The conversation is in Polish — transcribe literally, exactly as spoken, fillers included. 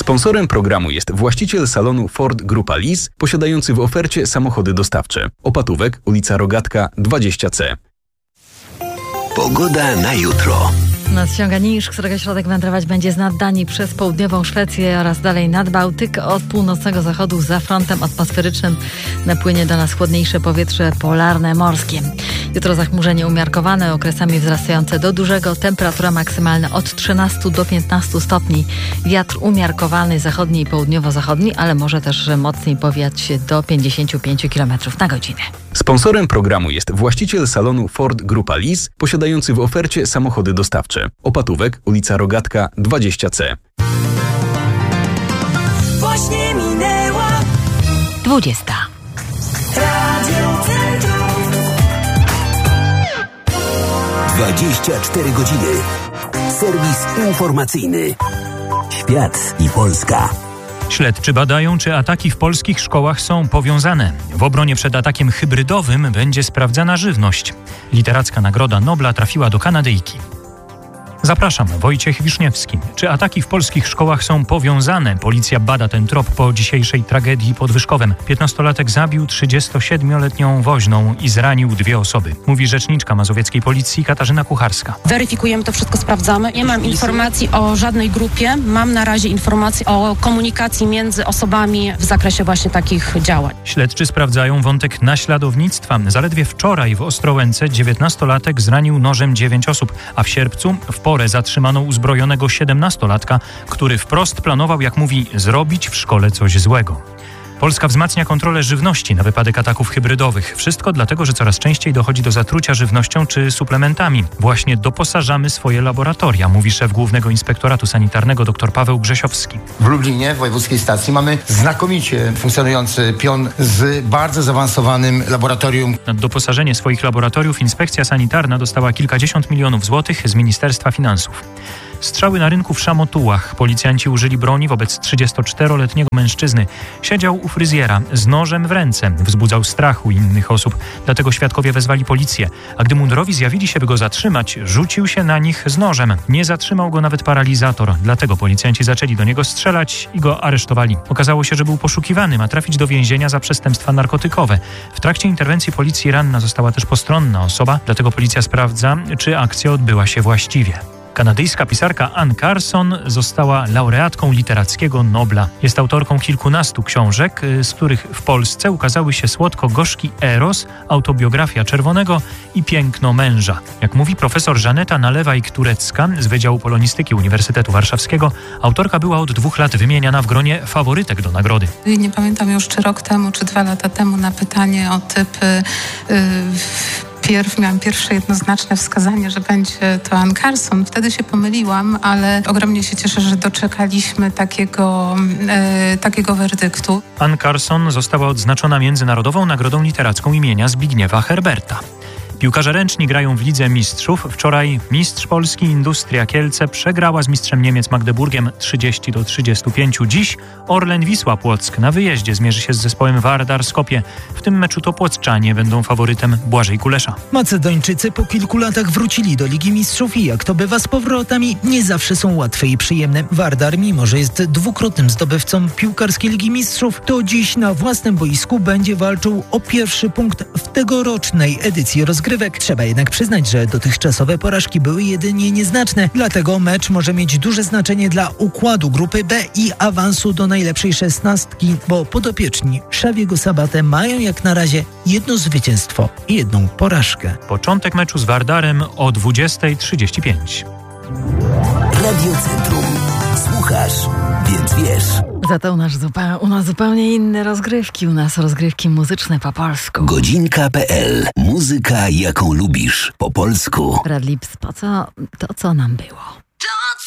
Sponsorem programu jest właściciel salonu Ford Grupa Lis, posiadający w ofercie samochody dostawcze. Opatówek, ulica Rogatka dwadzieścia C. Pogoda na jutro. Nadciąga niż, którego środek wędrować będzie z nad Danii przez południową Szwecję oraz dalej nad Bałtyk. Od północnego zachodu za frontem atmosferycznym napłynie do nas chłodniejsze powietrze polarne morskie. Jutro zachmurzenie umiarkowane, okresami wzrastające do dużego. Temperatura maksymalna od trzynastu do piętnastu stopni. Wiatr umiarkowany, zachodni i południowo-zachodni, ale może też mocniej powiać do pięćdziesięciu pięciu kilometrów na godzinę. Sponsorem programu jest właściciel salonu Ford Grupa Lis, posiadający w ofercie samochody dostawcze. Opatówek, ulica Rogatka dwadzieścia C. Właśnie minęła dwudziesta. Radio Centrum. dwadzieścia cztery godziny. Serwis informacyjny. Świat i Polska. Śledczy badają, czy ataki w polskich szkołach są powiązane. W obronie przed atakiem hybrydowym będzie sprawdzana żywność. Literacka Nagroda Nobla trafiła do Kanadyjki. Zapraszam, Wojciech Wiszniewski. Czy ataki w polskich szkołach są powiązane? Policja bada ten trop po dzisiejszej tragedii pod Wyszkowem. Piętnastolatek zabił trzydziestosiedmioletnią woźną i zranił dwie osoby. Mówi rzeczniczka mazowieckiej policji Katarzyna Kucharska. Weryfikujemy to wszystko, sprawdzamy. Nie mam informacji o żadnej grupie. Mam na razie informacji o komunikacji między osobami w zakresie właśnie takich działań. Śledczy sprawdzają wątek naśladownictwa. Zaledwie wczoraj w Ostrołęce dziewiętnastolatek zranił nożem dziewięć osób, a w sierpcu w porę zatrzymano uzbrojonego siedemnastolatka, który wprost planował, jak mówi, zrobić w szkole coś złego. Polska wzmacnia kontrolę żywności na wypadek ataków hybrydowych. Wszystko dlatego, że coraz częściej dochodzi do zatrucia żywnością czy suplementami. Właśnie doposażamy swoje laboratoria, mówi szef Głównego Inspektoratu Sanitarnego dr Paweł Grzesiowski. W Lublinie, w wojewódzkiej stacji, mamy znakomicie funkcjonujący pion z bardzo zaawansowanym laboratorium. Na doposażenie swoich laboratoriów inspekcja sanitarna dostała kilkadziesiąt milionów złotych z Ministerstwa Finansów. Strzały na rynku w Szamotułach. Policjanci użyli broni wobec trzydziestoczteroletniego mężczyzny. Siedział u fryzjera z nożem w ręce. Wzbudzał strach u innych osób. Dlatego świadkowie wezwali policję. A gdy mundurowi zjawili się, by go zatrzymać, rzucił się na nich z nożem. Nie zatrzymał go nawet paralizator. Dlatego policjanci zaczęli do niego strzelać i go aresztowali. Okazało się, że był poszukiwany. Ma trafić do więzienia za przestępstwa narkotykowe. W trakcie interwencji policji ranna została też postronna osoba. Dlatego policja sprawdza, czy akcja odbyła się właściwie. Kanadyjska pisarka Ann Carson została laureatką literackiego Nobla. Jest autorką kilkunastu książek, z których w Polsce ukazały się Słodko-gorzki Eros, Autobiografia Czerwonego i Piękno męża. Jak mówi profesor Żaneta Nalewaj-Turecka z Wydziału Polonistyki Uniwersytetu Warszawskiego, autorka była od dwóch lat wymieniana w gronie faworytek do nagrody. Nie pamiętam już, czy rok temu, czy dwa lata temu na pytanie o typ... Yy, Pierw miałam pierwsze jednoznaczne wskazanie, że będzie to Ann Carson. Wtedy się pomyliłam, ale ogromnie się cieszę, że doczekaliśmy takiego, e, takiego werdyktu. Ann Carson została odznaczona Międzynarodową Nagrodą Literacką imienia Zbigniewa Herberta. Piłkarze ręczni grają w Lidze Mistrzów. Wczoraj mistrz Polski Industria Kielce przegrała z mistrzem Niemiec Magdeburgiem trzydzieści do trzydziestu pięciu. Dziś Orlen Wisła Płock na wyjeździe zmierzy się z zespołem Vardar Skopje. W tym meczu to płockczanie będą faworytem Błażej Kulesza. Macedończycy po kilku latach wrócili do Ligi Mistrzów i jak to bywa z powrotami, nie zawsze są łatwe i przyjemne. Vardar, mimo że jest dwukrotnym zdobywcą piłkarskiej Ligi Mistrzów, to dziś na własnym boisku będzie walczył o pierwszy punkt w tegorocznej edycji rozgrywek. Trzeba jednak przyznać, że dotychczasowe porażki były jedynie nieznaczne, dlatego mecz może mieć duże znaczenie dla układu grupy B i awansu do najlepszej szesnastki, bo podopieczni Xaviego Sabatę mają jak na razie jedno zwycięstwo i jedną porażkę. Początek meczu z Vardarem o dwudziesta trzydzieści pięć. Radio Centrum. Słuchasz, więc wiesz. Za to u nas, zupełnie, u nas zupełnie inne rozgrywki. U nas rozgrywki muzyczne po polsku. Godzinka kropka pe el. Muzyka, jaką lubisz. Po polsku. Radlips, po co to, co nam było?